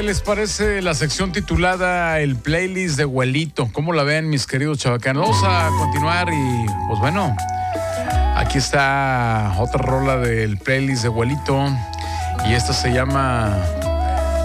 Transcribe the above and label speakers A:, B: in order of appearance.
A: les parece la sección titulada El Playlist de Abuelito? ¿Cómo la ven, mis queridos chavacanos? Vamos a continuar y, pues bueno, aquí está otra rola del Playlist de Abuelito y esta se llama